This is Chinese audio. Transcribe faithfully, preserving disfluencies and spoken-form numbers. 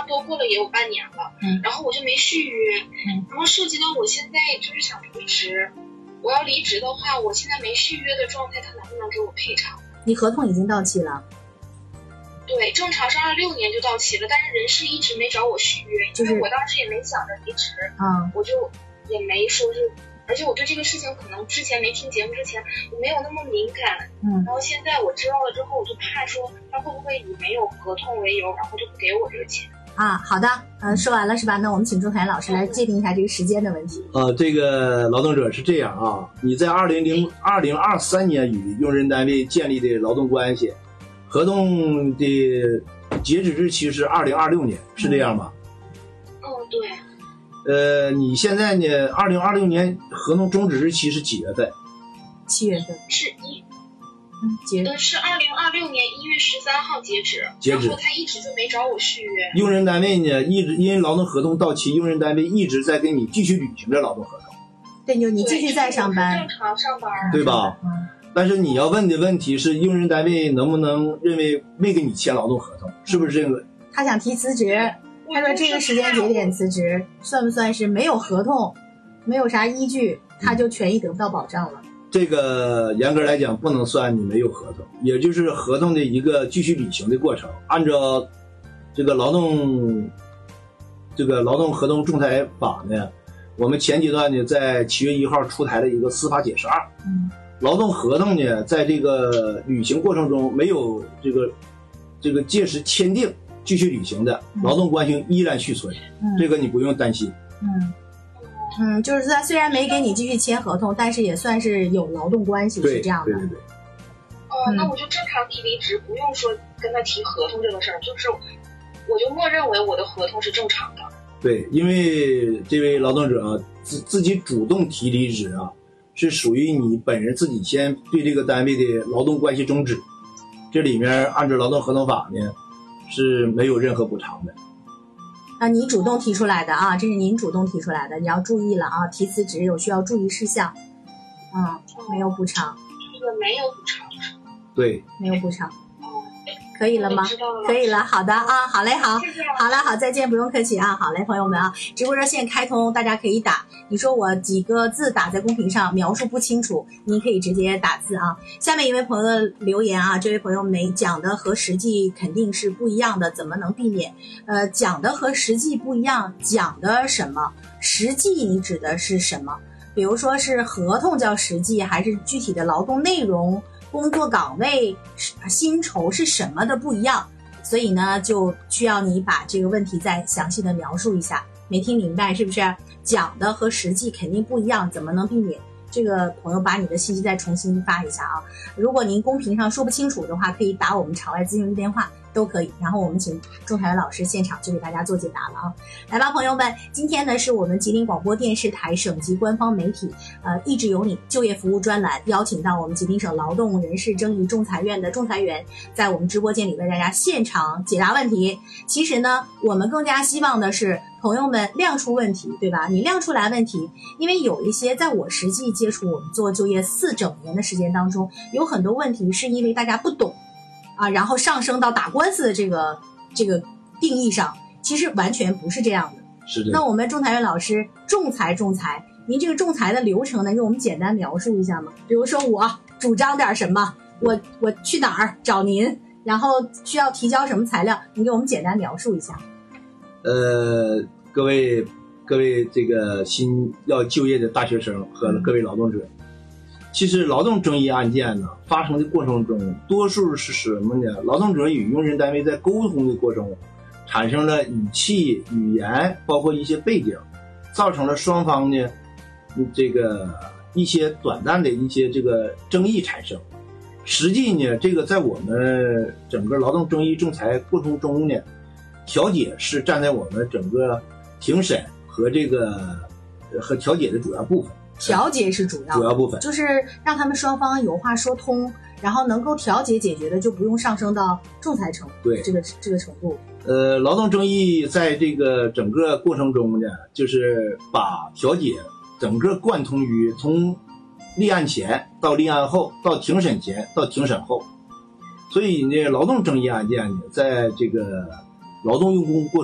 不多过了也有半年了， 嗯， 然后我就没续约， 嗯， 然后涉及到我现在就是想离职，我要离职的话，我现在没续约的状态，他能不能给我赔偿？ 你合同已经到期了。 对，正常是二六年就到期了，但是人事一直没找我续约， 就是因为我当时也没想着离职， 嗯， 我就也没说是，而且我对这个事情可能之前没听节目之前我没有那么敏感， 嗯， 然后现在我知道了之后，我就怕说他会不会以没有合同为由，然后就不给我这个钱。 啊，好的，呃，说完了是吧？那我们请仲裁老师来界定一下这个时间的问题。 呃，这个劳动者是这样啊，你在二零零二零二三年与用人单位建立的劳动关系，合同的截止日期是二零二六年，是这样吗？ 嗯，对。 呃，你现在呢？二零二六年合同终止日期是几月份？ 七月份。 是一。 嗯，截呃是二零二六年一月十三号截止， 截止。 然后他一直就没找我续约。 用人单位呢，一直因为劳动合同到期，用人单位一直在跟你继续履行着劳动合同。 对，就你继续在上班， 正常上班， 对吧？ 嗯。 但是你要问的问题是，用人单位能不能认为没给你签劳动合同，是不是这个？ 他想提辞职，他说这个时间节点辞职，算不算是没有合同，没有啥依据，他就权益得不到保障了？ 这个严格来讲不能算你没有合同，也就是合同的一个继续履行的过程。按照这个劳动这个劳动合同仲裁法呢，我们前阶段呢在七月一号出台了一个司法解释二。 嗯， 劳动合同呢在这个履行过程中没有这个这个届时签订继续履行的，劳动关系依然续存。 嗯， 这个你不用担心。 嗯。嗯，就是他虽然没给你继续签合同，但是也算是有劳动关系，是这样的。 对对对。 哦，那我就正常提离职，不用说跟他提合同这个事儿，就是我就默认为我的合同是正常的。 对，因为这位劳动者啊，自自己主动提离职啊，是属于你本人自己先对这个单位的劳动关系终止，这里面按照劳动合同法呢是没有任何补偿的。 啊，你主动提出来的啊，这是您主动提出来的，你要注意了啊，提辞职有需要注意事项。嗯，没有补偿。 这个没有补偿是吗？ 对， 没有补偿。 哦， 可以了吗？可以了，好的啊，好嘞，好， 谢谢好了，好，再见，不用客气啊，好嘞，朋友们啊，直播热线开通，大家可以打。你说我几个字打在公屏上描述不清楚，您可以直接打字啊。下面一位朋友的留言啊，这位朋友没讲的和实际肯定是不一样的，怎么能避免？呃，讲的和实际不一样，讲的什么？实际你指的是什么？比如说是合同叫实际，还是具体的劳动内容、工作岗位、薪酬是什么的不一样？所以呢，就需要你把这个问题再详细的描述一下。没听明白是不是？讲的和实际肯定不一样，怎么能避免？这个朋友把你的信息再重新发一下啊。如果您公屏上说不清楚的话，可以打我们场外咨询电话都可以，然后我们请仲裁老师现场就给大家做解答了啊。来吧，朋友们，今天呢是我们吉林广播电视台省级官方媒体呃一直有你就业服务专栏，邀请到我们吉林省劳动人事争议仲裁院的仲裁员在我们直播间里为大家现场解答问题。其实呢，我们更加希望的是朋友们亮出问题，对吧？你亮出来问题，因为有一些在我实际接触我们做就业四整年的时间当中，有很多问题是因为大家不懂啊，然后上升到打官司的这个这个定义上，其实完全不是这样的。 是的。 那我们仲裁员老师仲裁仲裁，您这个仲裁的流程能给我们简单描述一下吗？比如说我主张点什么，我我去哪儿找您，然后需要提交什么材料，您给我们简单描述一下。 呃，各位各位这个新要就业的大学生和各位劳动者，其实劳动争议案件呢发生的过程中，多数是什么呢？劳动者与用人单位在沟通的过程中产生了语气、语言，包括一些背景，造成了双方呢这个一些短暂的一些这个争议产生。实际呢，这个在我们整个劳动争议仲裁过程中呢，调解是站在我们整个庭审和这个和调解的主要部分。 调解是主要主要部分， 就是让他们双方有话说通，然后能够调解解决的，就不用上升到仲裁程度。 对这个这个程度。 呃，劳动争议在这个整个过程中呢，就是把调解整个贯通于从立案前到立案后，到庭审前到庭审后。所以呢，劳动争议案件呢，在这个劳动用工过程